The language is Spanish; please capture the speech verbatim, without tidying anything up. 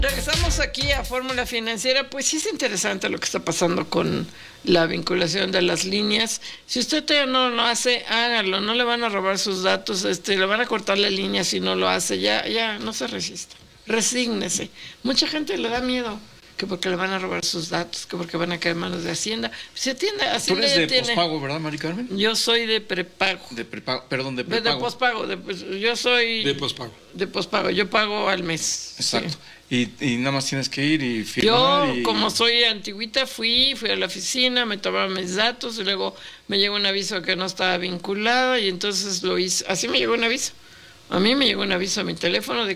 Regresamos aquí a Fórmula Financiera. Pues sí es interesante lo que está pasando con la vinculación de las líneas. Si usted todavía no lo hace, hágalo. No le van a robar sus datos, este, le van a cortar la línea si no lo hace. Ya, ya, no se resista. Resígnese. Mucha gente le da miedo, que porque le van a robar sus datos, que porque van a caer en manos de Hacienda. Se atiende, Hacienda. Tú eres de tiene... pospago, ¿verdad, Mari Carmen? Yo soy de prepago. De prepago, perdón, de De, prepago. de pospago. De, pues, yo soy... De pospago. De pospago. Yo pago al mes. Exacto. Sí. Y, y nada más tienes que ir y firmar. Yo, y... como soy antiguita, fui, fui a la oficina, me tomaron mis datos y luego me llegó un aviso que no estaba vinculada y entonces lo hice. Así me llegó un aviso. A mí me llegó un aviso a mi teléfono de